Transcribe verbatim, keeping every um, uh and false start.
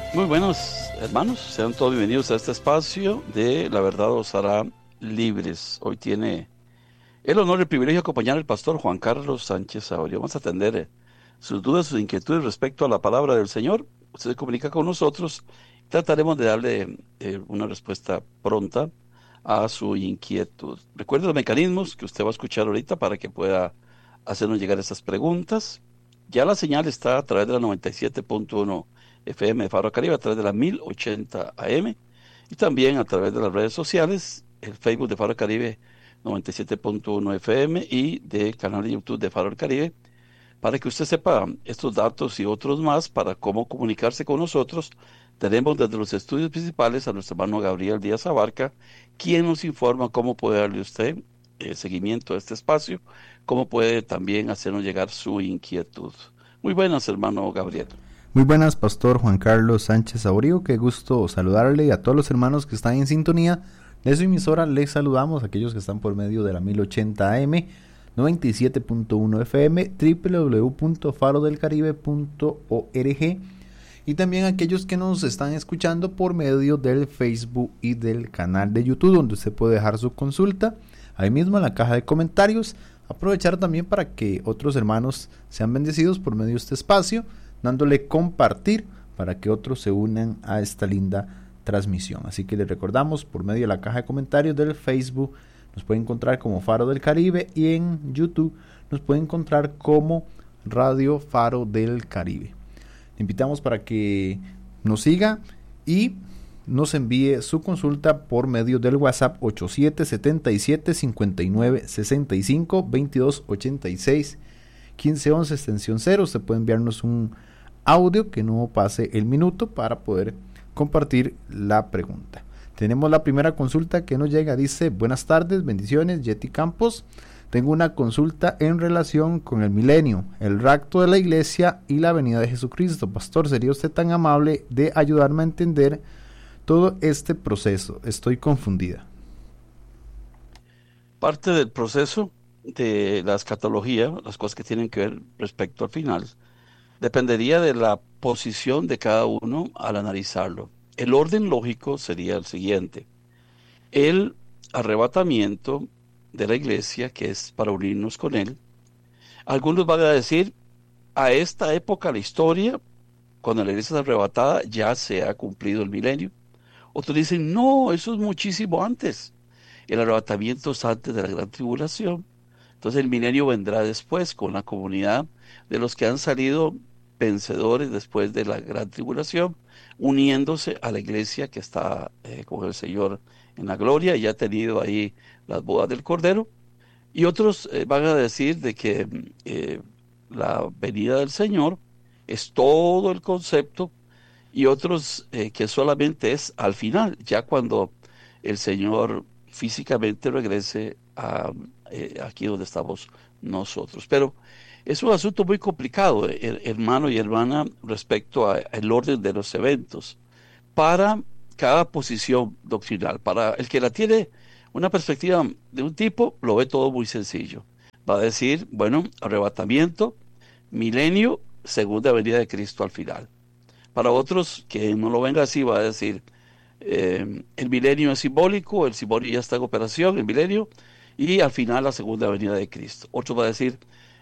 Muy buenos hermanos, sean todos bienvenidos a este espacio de La Verdad os hará libres. Hoy tiene el honor y el privilegio de acompañar al pastor Juan Carlos Sánchez Saurio. Vamos a atender eh, sus dudas, sus inquietudes respecto a la palabra del Señor. Usted se comunica con nosotros. Trataremos de darle eh, una respuesta pronta a su inquietud. Recuerde los mecanismos que usted va a escuchar ahorita para que pueda hacernos llegar esas preguntas. Ya la señal está a través de la noventa y siete punto uno F M de Faro Caribe, a través de la mil ochenta A M y también a través de las redes sociales, el Facebook de Faro Caribe noventa y siete punto uno F M y del canal de YouTube de Faro Caribe, para que usted sepa estos datos y otros más para cómo comunicarse con nosotros. Tenemos desde los estudios principales a nuestro hermano Gabriel Díaz Abarca, quien nos informa cómo puede darle usted eh, seguimiento a este espacio, cómo puede también hacernos llegar su inquietud. Muy buenas, hermano Gabriel. Muy buenas, Pastor Juan Carlos Sánchez Saurio. Qué gusto saludarle y a todos los hermanos que están en sintonía de su emisora. Les saludamos a aquellos que están por medio de la mil ochenta A M, noventa y siete punto uno F M, doble u doble u doble u punto faro del caribe punto org, y también a aquellos que nos están escuchando por medio del Facebook y del canal de YouTube, donde usted puede dejar su consulta ahí mismo en la caja de comentarios. Aprovechar también para que otros hermanos sean bendecidos por medio de este espacio, dándole compartir para que otros se unan a esta linda transmisión. Así que les recordamos, por medio de la caja de comentarios del Facebook nos pueden encontrar como Faro del Caribe, y en YouTube nos pueden encontrar como Radio Faro del Caribe. Le invitamos para que nos siga y nos envíe su consulta por medio del WhatsApp ocho siete siete siete cinco nueve seis cinco dos dos ocho seis uno cinco once extensión cero. Usted puede enviarnos un audio que no pase el minuto para poder compartir la pregunta. Tenemos la primera consulta que nos llega. Dice: buenas tardes, bendiciones, Yeti Campos. Tengo una consulta en relación con el milenio, el rapto de la iglesia y la venida de Jesucristo. Pastor, ¿sería usted tan amable de ayudarme a entender todo este proceso? Estoy confundida. Parte del proceso de la escatología, las cosas que tienen que ver respecto al final, dependería de la posición de cada uno al analizarlo. El orden lógico sería el siguiente: el arrebatamiento de la iglesia, que es para unirnos con él. Algunos van a decir, a esta época de la historia, cuando la iglesia es arrebatada, ya se ha cumplido el milenio. Otros dicen, no, eso es muchísimo antes. El arrebatamiento es antes de la gran tribulación. Entonces el milenio vendrá después, con la comunidad de los que han salido vencedores después de la gran tribulación, uniéndose a la iglesia que está eh, con el Señor en la gloria, y ya ha tenido ahí las bodas del Cordero. Y otros eh, van a decir de que eh, la venida del Señor es todo el concepto, y otros eh, que solamente es al final, ya cuando el Señor físicamente regrese a, eh, aquí donde estamos nosotros. Pero es un asunto muy complicado, eh, hermano y hermana, respecto al orden de los eventos. Para cada posición doctrinal, para el que la tiene una perspectiva de un tipo, lo ve todo muy sencillo. Va a decir, bueno, arrebatamiento, milenio, segunda venida de Cristo al final. Para otros que no lo ven así, va a decir, eh, el milenio es simbólico, el simbólico ya está en operación, el milenio, y al final la segunda venida de Cristo. Otro va a decir,